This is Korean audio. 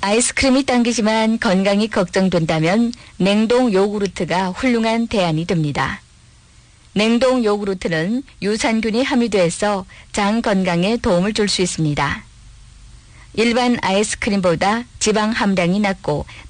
아이스크림이 당기지만 건강이 걱정된다면 냉동 요구르트가 훌륭한 대안이 됩니다. 냉동 요구르트는 유산균이 함유되어 있어 장 건강에 도움을 줄 수 있습니다. 일반 아이스크림보다 지방 함량이 낮고